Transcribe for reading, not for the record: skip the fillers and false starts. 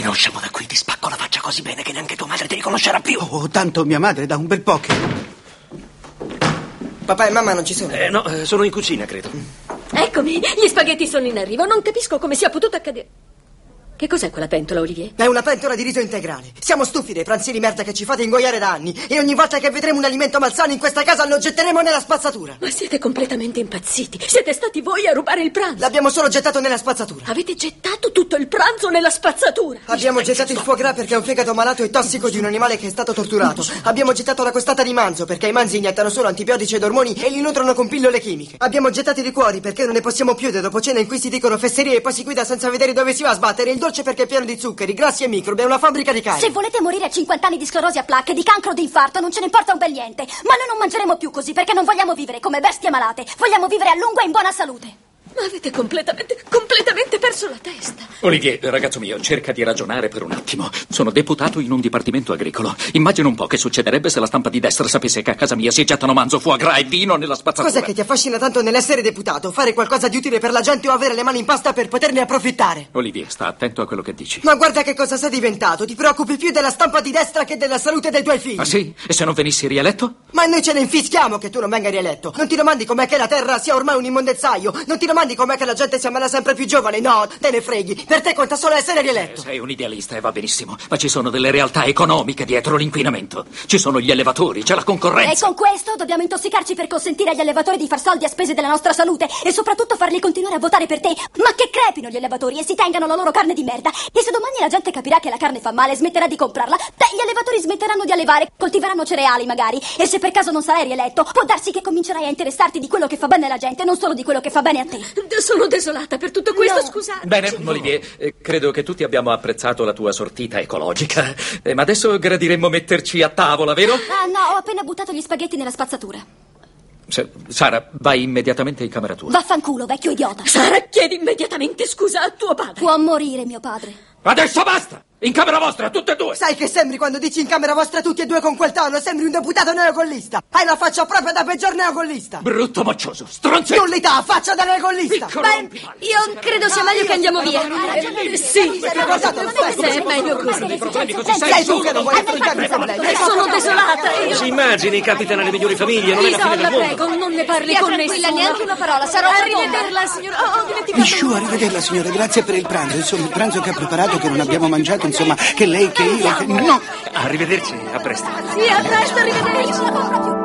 Appena usciamo da qui ti spacco la faccia così bene che neanche tua madre ti riconoscerà più. Oh, tanto mia madre da un bel po' che... Papà e mamma non ci sono? No, sono in cucina, credo. Eccomi, gli spaghetti sono in arrivo. Non capisco come sia potuto accadere. Che cos'è quella pentola, Olivier? È una pentola di riso integrale. Siamo stufi dei pranzi di merda che ci fate ingoiare da anni e ogni volta che vedremo un alimento malsano in questa casa lo getteremo nella spazzatura. Ma siete completamente impazziti. Siete stati voi a rubare il pranzo. L'abbiamo solo gettato nella spazzatura. Avete gettato tutto il pranzo nella spazzatura. Abbiamo gettato il foie gras perché è un fegato malato e tossico di un animale che è stato torturato. Abbiamo gettato la costata di manzo perché i manzi iniettano solo antibiotici ed ormoni e li nutrono con pillole chimiche. Abbiamo gettato i liquori perché non ne possiamo più dopo cena in cui si dicono fesserie e poi si guida senza vedere dove si va a sbattere. Il dolce perché è pieno di zuccheri, grassi e microbi, è una fabbrica di carne. Se volete morire a 50 anni di sclerosi a placche, di cancro o di infarto, non ce ne importa un bel niente. Ma noi non mangeremo più così perché non vogliamo vivere come bestie malate. Vogliamo vivere a lungo e in buona salute. Ma avete completamente perso la testa. Olivier, ragazzo mio, cerca di ragionare per un attimo. Sono deputato in un dipartimento agricolo. Immagina un po' che succederebbe se la stampa di destra sapesse che a casa mia si gettano manzo, foie gras e vino nella spazzatura. Cos'è che ti affascina tanto nell'essere deputato? Fare qualcosa di utile per la gente o avere le mani in pasta per poterne approfittare? Olivier, sta attento a quello che dici. Ma guarda che cosa sei diventato. Ti preoccupi più della stampa di destra che della salute dei tuoi figli. Ah sì? E se non venissi rieletto? Ma noi ce ne infischiamo che tu non venga rieletto. Non ti domandi com'è che la terra sia ormai un immondezzaio. Non ti domandi com'è che la gente si ammala sempre più giovane. No, te ne freghi. Per te conta solo essere rieletto. Sei un idealista e va benissimo, ma ci sono delle realtà economiche dietro l'inquinamento. Ci sono gli allevatori, c'è la concorrenza. E con questo dobbiamo intossicarci per consentire agli allevatori di far soldi a spese della nostra salute e soprattutto farli continuare a votare per te. Ma che crepino gli allevatori e si tengano la loro carne di merda. E se domani la gente capirà che la carne fa male e smetterà di comprarla, gli allevatori smetteranno di allevare, coltiveranno cereali magari. E se per caso non sarai rieletto, può darsi che comincerai a interessarti di quello che fa bene alla gente, non solo di quello che fa bene a te. Sono desolata per tutto questo, No. scusate. Bene, Olivier, credo che tutti abbiamo apprezzato la tua sortita ecologica. Ma adesso gradiremmo metterci a tavola, vero? Ah no, ho appena buttato gli spaghetti nella spazzatura. Sara, vai immediatamente in camera tua. Vaffanculo, vecchio idiota. Sara, chiedi immediatamente scusa a tuo padre. Può morire mio padre. Adesso basta! In camera vostra, tutte e due! Sai che sembri quando dici in camera vostra tutti e due con quel tono? Sembri un deputato neogollista. Hai la faccia proprio da peggior neogollista. Brutto moccioso, stronzetto! Nullità, faccia da neogollista. Beh, io credo sia meglio che andiamo via. Sì, è meglio così. Sei tu che non vuoi affrontare i problemi. Sono desolata. Si immagini, capita nelle migliori famiglie, non è la fine del Isol, mondo. prego, non ne parli con nessuno. neanche una parola, sarò una bomba. Arrivederla, signora. Ho dimenticato. Misciu, arrivederla signora, grazie per il pranzo. Insomma, il pranzo che ha preparato, che non abbiamo mangiato, insomma, che lei, che io, che... No! Arrivederci, a presto. Sì, a presto, arrivederci.